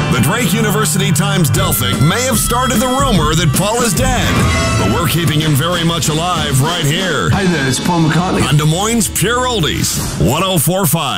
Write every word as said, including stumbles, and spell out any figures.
The Drake University Times-Delphic may have started the rumor that Paul is dead, but we're keeping him very much alive right here Hi there, it's Paul McCartney. on Des Moines Pure Oldies, one oh four point five.